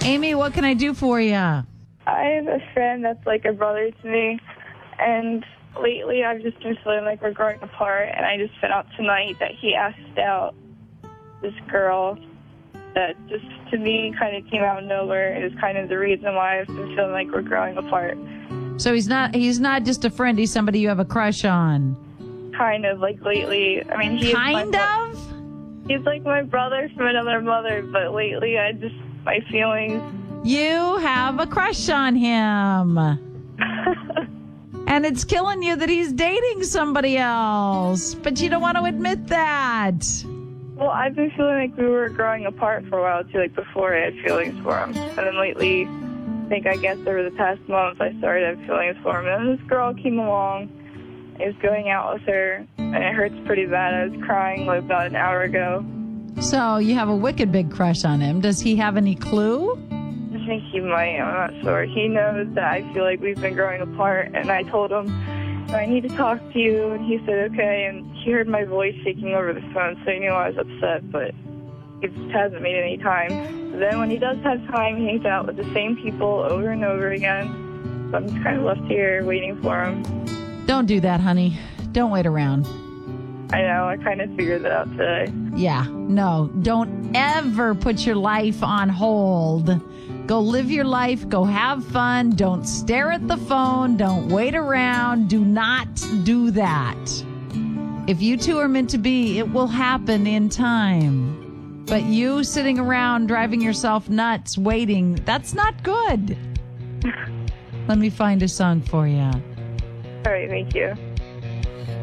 Amy, what can I do for you? I have a friend that's like a brother to me, and lately I've just been feeling like we're growing apart, and I just found out tonight that he asked out this girl that just, to me, kind of came out of nowhere. It is kind of the reason why I've been feeling like we're growing apart. So he's not just a friend, he's somebody you have a crush on. Kind of, like lately. I mean, he's like my brother from another mother, but lately my feelings. You have a crush on him. And it's killing you that he's dating somebody else. But you don't want to admit that. Well, I've been feeling like we were growing apart for a while, too, like before I had feelings for him. And then lately, I guess over the past month, I started to have feelings for him. And then this girl came along. I was going out with her, and it hurts pretty bad. I was crying like about an hour ago. So you have a wicked big crush on him. Does he have any clue? I think he might. I'm not sure. He knows that I feel like we've been growing apart, and I told him, I need to talk to you, and he said, okay, and he heard my voice shaking over the phone, so he knew I was upset, but he just hasn't made any time. But then when he does have time, he hangs out with the same people over and over again, so I'm just kind of left here waiting for him. Don't do that, honey. Don't wait around. I know, I kind of figured that out today. Yeah, no, don't ever put your life on hold. Go live your life. Go have fun. Don't stare at the phone. Don't wait around. Do not do that. If you two are meant to be, it will happen in time. But you sitting around driving yourself nuts waiting, that's not good. Let me find a song for you. All right, thank you.